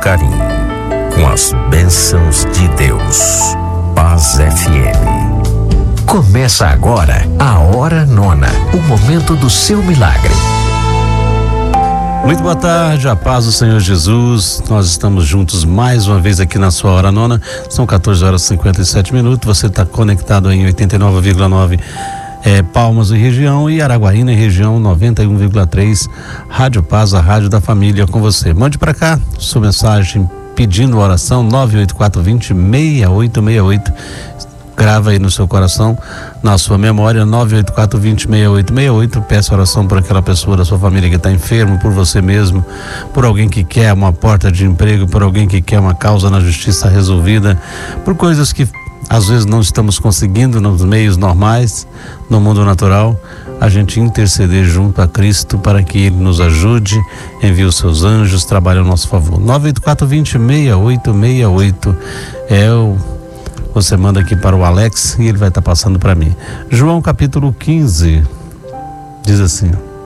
carinho, com as bênçãos de Deus. Paz FM. Começa agora a Hora Nona, o momento do seu milagre. Muito boa tarde, a paz do Senhor Jesus. Nós estamos juntos mais uma vez aqui na sua Hora Nona. São 14 horas e 57 minutos. Você está conectado em 89,9 Palmas e região, e Araguaína e região 91,3. Rádio Paz, a rádio da família, com você. Mande para cá sua mensagem pedindo oração, 98420-6868. Grava aí no seu coração, na sua memória, 98420-6868. Peça oração por aquela pessoa da sua família que está enfermo, por você mesmo, por alguém que quer uma porta de emprego, por alguém que quer uma causa na justiça resolvida, por coisas que às vezes não estamos conseguindo nos meios normais, no mundo natural. A gente interceder junto a Cristo para que Ele nos ajude, envie os seus anjos, trabalhe ao nosso favor. 98420-6868 você manda aqui para o Alex e ele vai estar passando para mim. João capítulo 15 diz assim: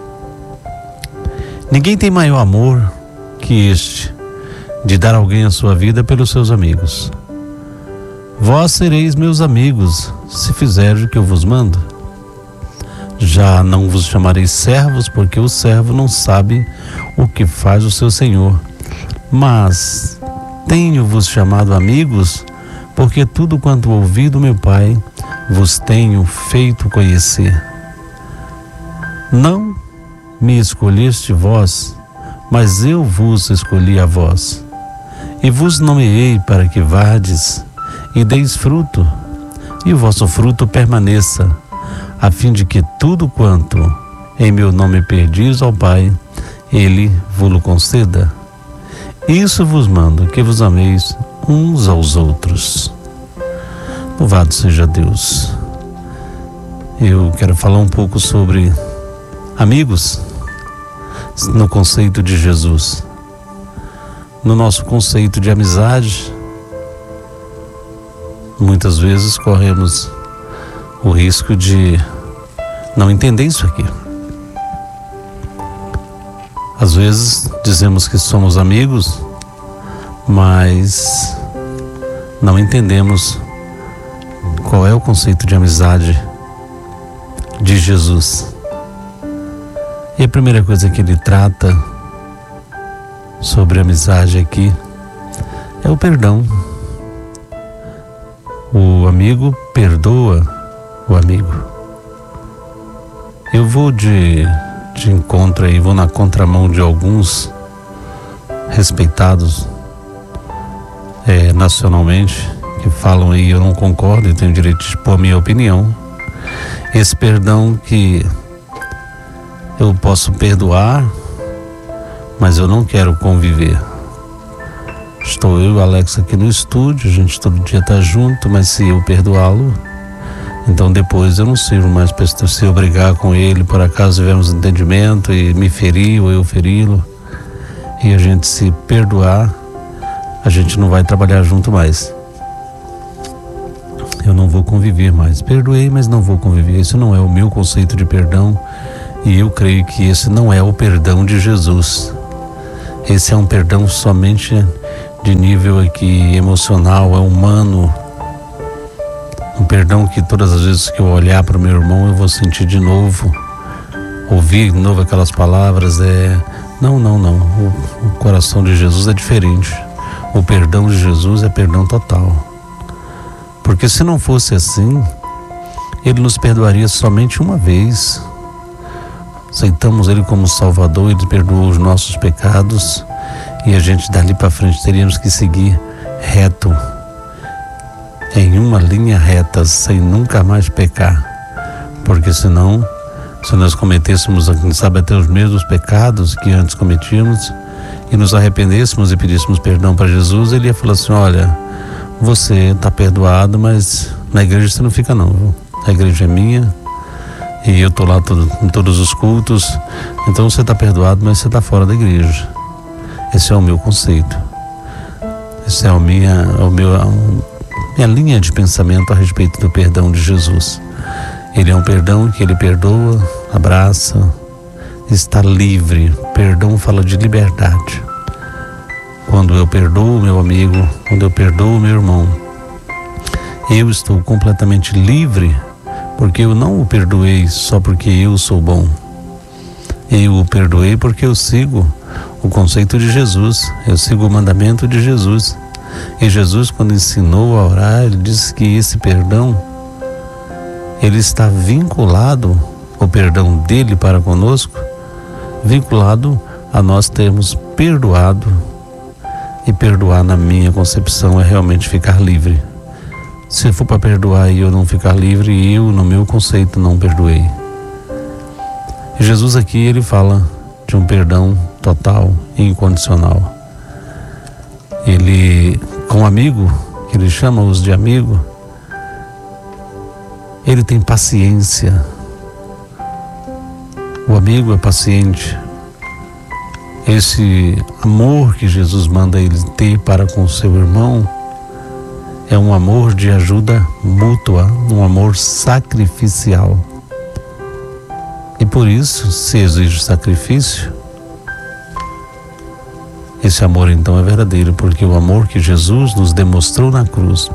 ninguém tem maior amor que este, de dar alguém a sua vida pelos seus amigos. Vós sereis meus amigos, se fizerdes o que eu vos mando. Já não vos chamarei servos, porque o servo não sabe o que faz o seu senhor. Mas tenho-vos chamado amigos, porque tudo quanto ouvi do meu Pai vos tenho feito conhecer. Não me escolheste vós, mas eu vos escolhi a vós, e vos nomeei para que vardes e deis fruto, e o vosso fruto permaneça, a fim de que tudo quanto em meu nome pedis ao Pai, Ele vos conceda. Isso vos mando, que vos ameis uns aos outros. Louvado seja Deus. Eu quero falar um pouco sobre amigos no conceito de Jesus. No nosso conceito de amizade, muitas vezes corremos o risco de não entender isso aqui. Às vezes dizemos que somos amigos, mas não entendemos qual é o conceito de amizade de Jesus. E a primeira coisa que ele trata sobre amizade aqui é o perdão. O amigo perdoa o amigo. Eu vou de encontro aí, vou na contramão de alguns respeitados nacionalmente, que falam aí, eu não concordo, eu tenho o direito de expor a minha opinião. Esse perdão que eu posso perdoar, mas eu não quero conviver. Estou eu e o Alex aqui no estúdio, a gente todo dia está junto, mas se eu perdoá-lo, então depois eu não sirvo mais para se eu brigar com ele, por acaso tivermos entendimento e me ferir ou eu feri-lo, e a gente se perdoar, a gente não vai trabalhar junto mais. Eu não vou conviver mais. Perdoei, mas não vou conviver. Isso não é o meu conceito de perdão, e eu creio que esse não é o perdão de Jesus. Esse é um perdão somente de nível aqui emocional, é humano. Um perdão que todas as vezes que eu olhar para o meu irmão eu vou sentir de novo, ouvir de novo aquelas palavras. Não. O coração de Jesus é diferente. O perdão de Jesus é perdão total. Porque se não fosse assim, Ele nos perdoaria somente uma vez. Aceitamos Ele como Salvador, Ele perdoou os nossos pecados, e a gente dali para frente teríamos que seguir reto, em uma linha reta, sem nunca mais pecar. Porque senão, se nós cometêssemos, quem sabe, até os mesmos pecados que antes cometíamos, e nos arrependêssemos e pedíssemos perdão para Jesus, Ele ia falar assim: olha, você está perdoado, mas na igreja você não fica não, viu? A igreja é minha, e eu estou lá em todos os cultos, então você está perdoado, mas você está fora da igreja. Esse é o meu conceito. Essa é a minha linha de pensamento a respeito do perdão de Jesus. Ele é um perdão que Ele perdoa, abraça, está livre. Perdão fala de liberdade. Quando eu perdoo meu amigo, quando eu perdoo meu irmão, eu estou completamente livre, porque eu não o perdoei só porque eu sou bom. Eu o perdoei porque eu sigo o conceito de Jesus, eu sigo o mandamento de Jesus. E Jesus, quando ensinou a orar, ele disse que esse perdão, ele está vinculado, o perdão dele para conosco, vinculado a nós termos perdoado. E perdoar, na minha concepção, é realmente ficar livre. Se for para perdoar e eu não ficar livre, eu, no meu conceito, não perdoei. E Jesus aqui, ele fala de um perdão total e incondicional. Ele, com um amigo, que ele chama-os de amigo, ele tem paciência. O amigo é paciente. Esse amor que Jesus manda ele ter para com o seu irmão é um amor de ajuda mútua, um amor sacrificial. E por isso, se exige sacrifício, esse amor então é verdadeiro, porque o amor que Jesus nos demonstrou na cruz,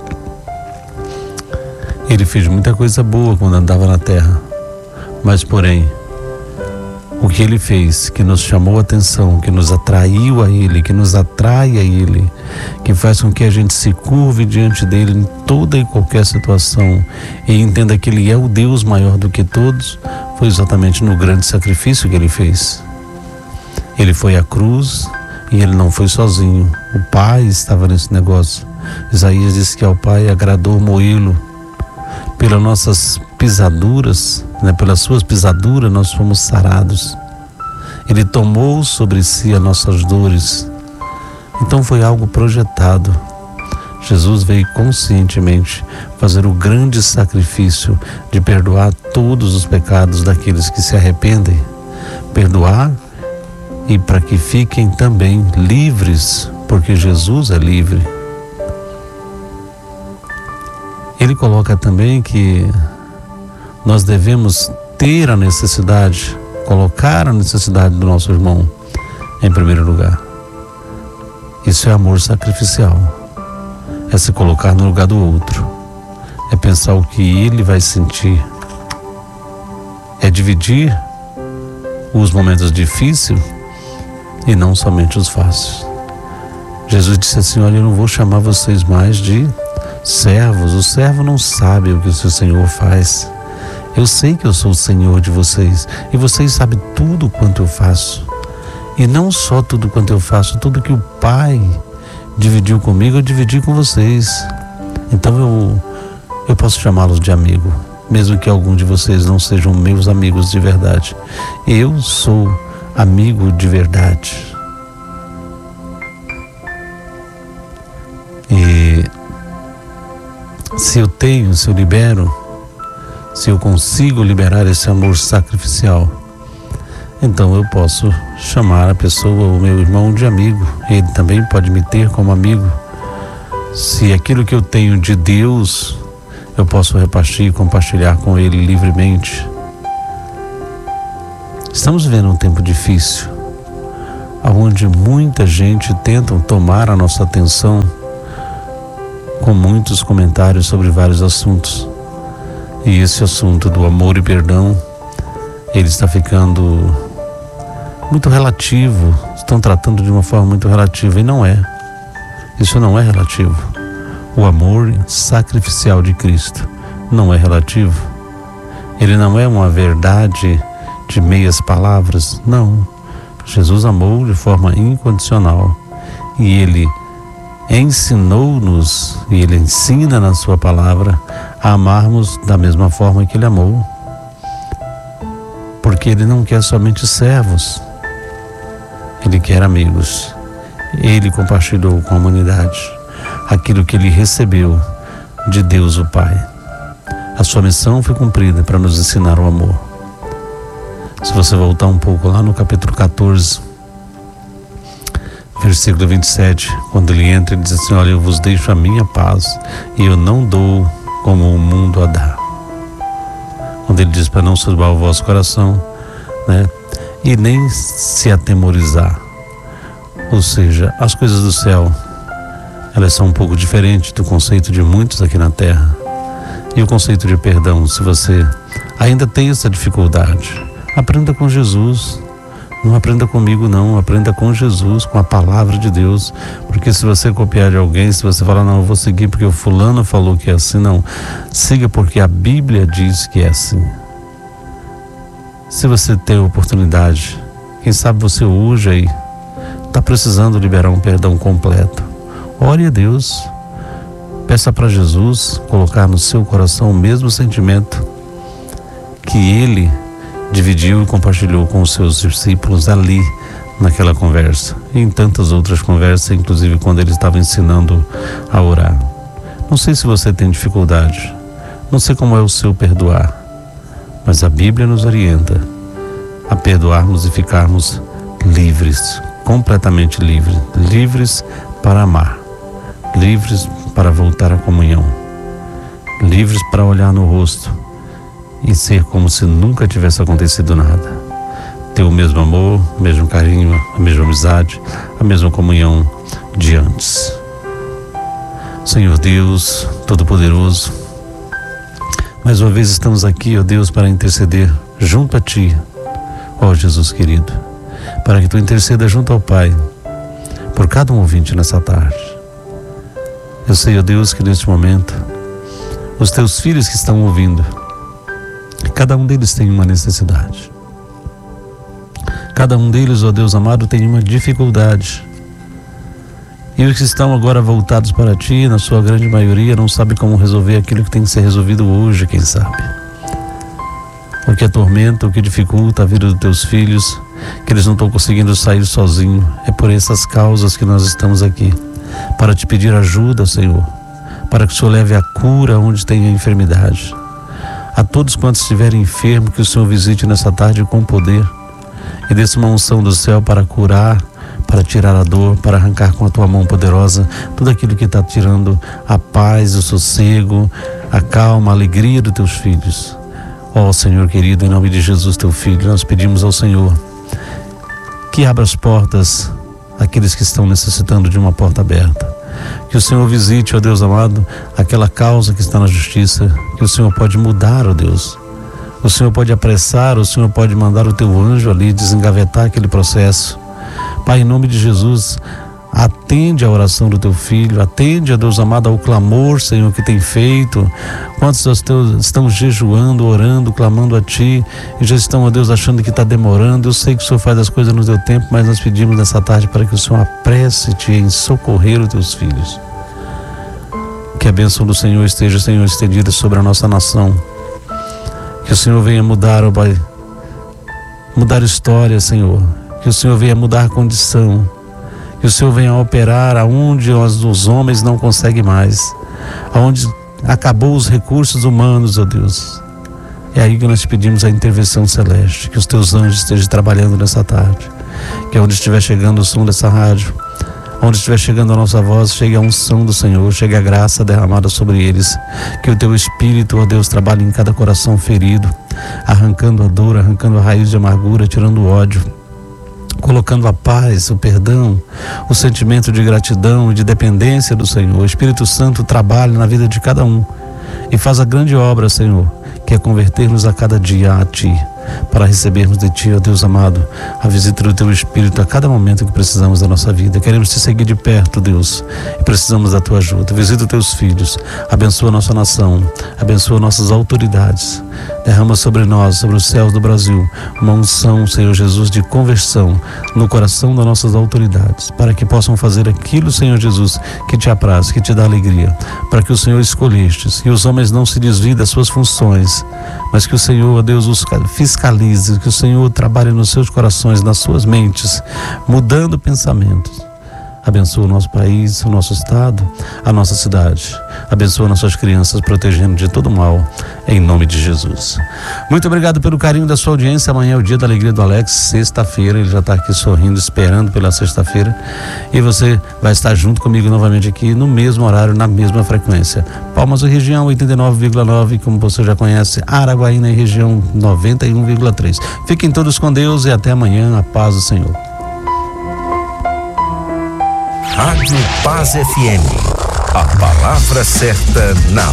ele fez muita coisa boa quando andava na terra, mas porém, o que ele fez, que nos chamou a atenção, que nos atraiu a ele, que nos atrai a ele, que faz com que a gente se curve diante dele em toda e qualquer situação e entenda que ele é o Deus maior do que todos, foi exatamente no grande sacrifício que ele fez. Ele foi à cruz e ele não foi sozinho. O Pai estava nesse negócio. Isaías disse que ao Pai agradou moê-lo. Pelas nossas pisaduras, pelas suas pisaduras nós fomos sarados. Ele tomou sobre si as nossas dores. Então foi algo projetado. Jesus veio conscientemente fazer o grande sacrifício de perdoar todos os pecados daqueles que se arrependem. Perdoar e para que fiquem também livres, porque Jesus é livre. Ele coloca também que nós devemos ter a necessidade, colocar a necessidade do nosso irmão em primeiro lugar. Isso é amor sacrificial. É se colocar no lugar do outro. É pensar o que ele vai sentir. É dividir os momentos difíceis e não somente os fáceis. Jesus disse assim: olha, eu não vou chamar vocês mais de servos. O servo não sabe o que o seu Senhor faz. Eu sei que eu sou o Senhor de vocês e vocês sabem tudo quanto eu faço. E não só tudo quanto eu faço, tudo que o Pai dividiu comigo, eu dividi com vocês. Então eu posso chamá-los de amigo, mesmo que algum de vocês não sejam meus amigos de verdade. Eu sou amigo de verdade. E se eu libero, se eu consigo liberar esse amor sacrificial, então eu posso chamar a pessoa, o meu irmão, de amigo. Ele também pode me ter como amigo. Se aquilo que eu tenho de Deus, eu posso repartir e compartilhar com ele livremente. Estamos vivendo um tempo difícil, onde muita gente tenta tomar a nossa atenção com muitos comentários sobre vários assuntos. E esse assunto do amor e perdão, ele está ficando muito relativo. Estão tratando de uma forma muito relativa, e não é. Isso não é relativo. O amor sacrificial de Cristo não é relativo. Ele não é uma verdade de meias palavras, não. Jesus amou de forma incondicional e ele ensinou-nos, e ele ensina na sua palavra a amarmos da mesma forma que ele amou, porque ele não quer somente servos, ele quer amigos. Ele compartilhou com a humanidade aquilo que ele recebeu de Deus o Pai. A sua missão foi cumprida para nos ensinar o amor. Se você voltar um pouco lá no capítulo 14, versículo 27, quando ele entra e diz assim: olha, eu vos deixo a minha paz e eu não dou como o mundo a dá. Quando ele diz para não turbar o vosso coração, e nem se atemorizar. Ou seja, as coisas do céu, elas são um pouco diferentes do conceito de muitos aqui na terra. E o conceito de perdão, se você ainda tem essa dificuldade, aprenda com Jesus. Não aprenda comigo não, aprenda com Jesus, com a palavra de Deus. Porque se você copiar de alguém, se você falar, não, eu vou seguir porque o fulano falou que é assim, não. Siga porque a Bíblia diz que é assim. Se você tem oportunidade, quem sabe você hoje aí está precisando liberar um perdão completo. Ore a Deus, peça para Jesus colocar no seu coração o mesmo sentimento que Ele dividiu e compartilhou com os seus discípulos ali naquela conversa e em tantas outras conversas, inclusive quando Ele estava ensinando a orar. Não sei se você tem dificuldade, não sei como é o seu perdoar, mas a Bíblia nos orienta a perdoarmos e ficarmos livres, completamente livres, livres para amar, livres para voltar à comunhão, livres para olhar no rosto e ser como se nunca tivesse acontecido nada. Ter o mesmo amor, o mesmo carinho, a mesma amizade, a mesma comunhão de antes. Senhor Deus Todo-Poderoso, mais uma vez estamos aqui, ó Deus, para interceder junto a Ti, ó Jesus querido, para que Tu interceda junto ao Pai, por cada um ouvinte nessa tarde. Eu sei, ó Deus, que neste momento, os Teus filhos que estão ouvindo, cada um deles tem uma necessidade. Cada um deles, ó Deus amado, tem uma dificuldade. E os que estão agora voltados para Ti, na sua grande maioria, não sabem como resolver aquilo que tem que ser resolvido hoje, quem sabe. O que atormenta, o que dificulta a vida dos Teus filhos, que eles não estão conseguindo sair sozinhos. É por essas causas que nós estamos aqui, para Te pedir ajuda, Senhor, para que o Senhor leve a cura onde tem a enfermidade. A todos quantos estiverem enfermos, que o Senhor visite nessa tarde com poder e desse uma unção do céu para curar, para tirar a dor, para arrancar com a Tua mão poderosa tudo aquilo que está tirando a paz, o sossego, a calma, a alegria dos Teus filhos. Ó Senhor querido, em nome de Jesus, Teu Filho, nós pedimos ao Senhor que abra as portas àqueles que estão necessitando de uma porta aberta. Que o Senhor visite, ó Deus amado, aquela causa que está na justiça, que o Senhor pode mudar, ó Deus. O Senhor pode apressar, o Senhor pode mandar o Teu anjo ali, desengavetar aquele processo. Pai, em nome de Jesus, atende a oração do Teu Filho, atende, ó Deus amado, ao clamor, Senhor, que tem feito. Quantos estão jejuando, orando, clamando a Ti e já estão, ó Deus, achando que está demorando. Eu sei que o Senhor faz as coisas no Teu tempo, mas nós pedimos nessa tarde para que o Senhor apresse-te em socorrer os Teus filhos. Que a bênção do Senhor esteja, Senhor, estendida sobre a nossa nação. Que o Senhor venha mudar, ó Pai, mudar história, Senhor. Que o Senhor venha mudar a condição. Que o Senhor venha operar aonde os homens não conseguem mais, aonde acabou os recursos humanos, ó Deus. É aí que nós pedimos a intervenção celeste, que os Teus anjos estejam trabalhando nessa tarde, que onde estiver chegando o som dessa rádio, onde estiver chegando a nossa voz, chegue a unção do Senhor, chegue a graça derramada sobre eles, que o Teu Espírito, ó Deus, trabalhe em cada coração ferido, arrancando a dor, arrancando a raiz de amargura, tirando o ódio, colocando a paz, o perdão, o sentimento de gratidão e de dependência do Senhor. O Espírito Santo trabalha na vida de cada um e faz a grande obra, Senhor, que é converter-nos a cada dia a Ti, para recebermos de Ti, ó Deus amado, a visita do Teu Espírito a cada momento que precisamos da nossa vida. Queremos Te seguir de perto, Deus, e precisamos da Tua ajuda. Visita os Teus filhos, abençoa a nossa nação, abençoa nossas autoridades, derrama sobre nós, sobre os céus do Brasil, uma unção, Senhor Jesus, de conversão no coração das nossas autoridades, para que possam fazer aquilo, Senhor Jesus, que Te apraz, que Te dá alegria, para que o Senhor escolhestes, que os homens não se desviem das suas funções, mas que o Senhor, ó Deus, os fiscalize, que o Senhor trabalhe nos seus corações, nas suas mentes, mudando pensamentos. Abençoa o nosso país, o nosso estado, a nossa cidade. Abençoa nossas crianças, protegendo de todo mal, em nome de Jesus. Muito obrigado pelo carinho da sua audiência. Amanhã é o dia da alegria do Alex, sexta-feira. Ele já está aqui sorrindo, esperando pela sexta-feira. E você vai estar junto comigo novamente aqui no mesmo horário, na mesma frequência. Palmas e região 89,9, como você já conhece. Araguaína e região 91,3. Fiquem todos com Deus e até amanhã. A paz do Senhor. Rádio Paz FM. A palavra certa na